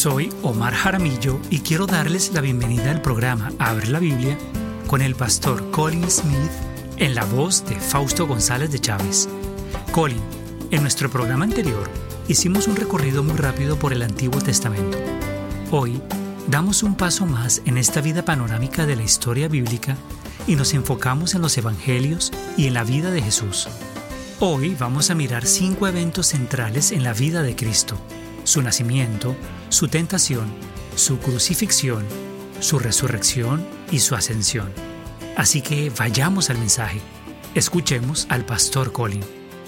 Soy Omar Jaramillo y quiero darles la bienvenida al programa Abre la Biblia con el pastor Colin Smith en la voz de Fausto González de Chávez. Colin, en nuestro programa anterior hicimos un recorrido muy rápido por el Antiguo Testamento. Hoy damos un paso más en esta vida panorámica de la historia bíblica y nos enfocamos en los evangelios y en la vida de Jesús. Hoy vamos a mirar 5 eventos centrales en la vida de Cristo: su nacimiento, su tentación, su crucifixión, su resurrección y su ascensión. Así que vayamos al mensaje. Escuchemos al pastor Colin.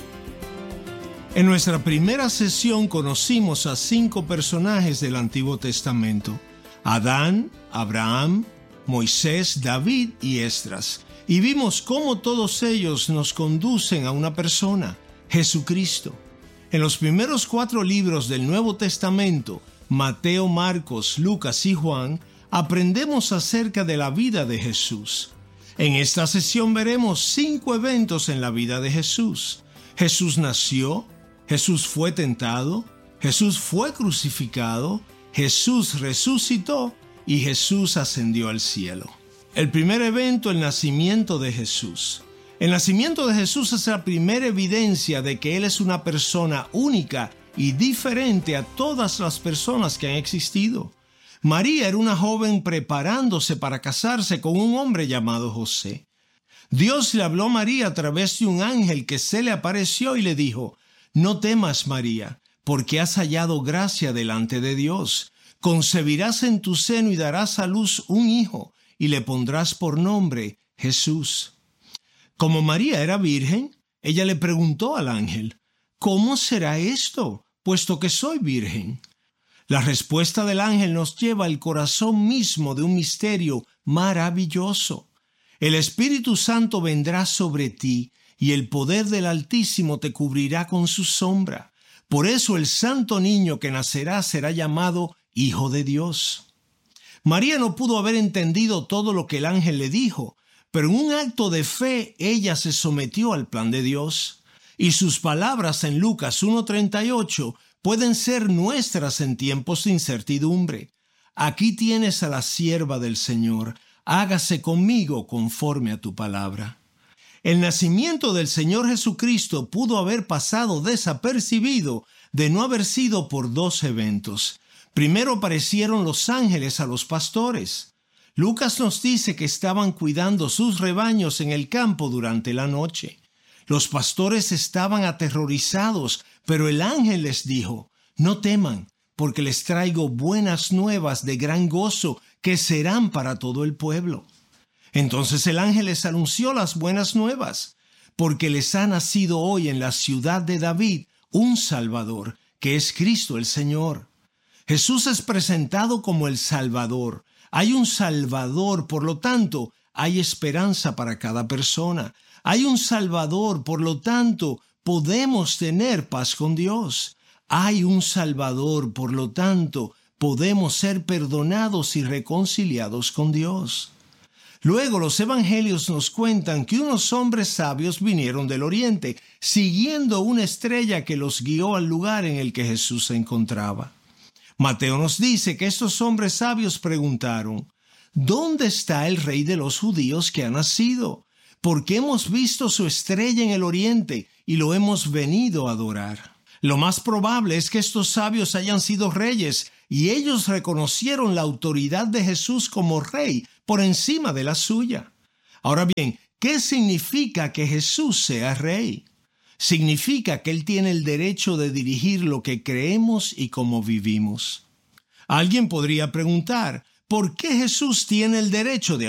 En nuestra primera sesión conocimos a 5 personajes del Antiguo Testamento: Adán, Abraham, Moisés, David y Esdras. Y vimos cómo todos ellos nos conducen a una persona, Jesucristo. En los primeros 4 libros del Nuevo Testamento, Mateo, Marcos, Lucas y Juan, aprendemos acerca de la vida de Jesús. En esta sesión veremos 5 eventos en la vida de Jesús. Jesús nació, Jesús fue tentado, Jesús fue crucificado, Jesús resucitó y Jesús ascendió al cielo. El primer evento, el nacimiento de Jesús. El nacimiento de Jesús es la primera evidencia de que Él es una persona única y diferente a todas las personas que han existido. María era una joven preparándose para casarse con un hombre llamado José. Dios le habló a María a través de un ángel que se le apareció y le dijo: «No temas, María, porque has hallado gracia delante de Dios. Concebirás en tu seno y darás a luz un hijo, y le pondrás por nombre Jesús». Como María era virgen, ella le preguntó al ángel: «¿Cómo será esto, puesto que soy virgen?». La respuesta del ángel nos lleva al corazón mismo de un misterio maravilloso. El Espíritu Santo vendrá sobre ti, y el poder del Altísimo te cubrirá con su sombra. Por eso el santo niño que nacerá será llamado Hijo de Dios. María no pudo haber entendido todo lo que el ángel le dijo, pero en un acto de fe ella se sometió al plan de Dios. Y sus palabras en Lucas 1:38 pueden ser nuestras en tiempos de incertidumbre. «Aquí tienes a la sierva del Señor, hágase conmigo conforme a tu palabra». El nacimiento del Señor Jesucristo pudo haber pasado desapercibido de no haber sido por 2 eventos. Primero aparecieron los ángeles a los pastores. Lucas nos dice que estaban cuidando sus rebaños en el campo durante la noche. Los pastores estaban aterrorizados, pero el ángel les dijo: «No teman, porque les traigo buenas nuevas de gran gozo que serán para todo el pueblo». Entonces el ángel les anunció las buenas nuevas: «Porque les ha nacido hoy en la ciudad de David un Salvador, que es Cristo el Señor». Jesús es presentado como el Salvador. Hay un Salvador, por lo tanto, hay esperanza para cada persona. Hay un Salvador, por lo tanto, podemos tener paz con Dios. Hay un Salvador, por lo tanto, podemos ser perdonados y reconciliados con Dios. Luego los evangelios nos cuentan que unos hombres sabios vinieron del oriente, siguiendo una estrella que los guió al lugar en el que Jesús se encontraba. Mateo nos dice que estos hombres sabios preguntaron: «¿Dónde está el rey de los judíos que ha nacido? Porque hemos visto su estrella en el oriente y lo hemos venido a adorar». Lo más probable es que estos sabios hayan sido reyes y ellos reconocieron la autoridad de Jesús como rey por encima de la suya. Ahora bien, ¿qué significa que Jesús sea rey? Significa que Él tiene el derecho de dirigir lo que creemos y cómo vivimos. Alguien podría preguntar: ¿por qué Jesús tiene el derecho de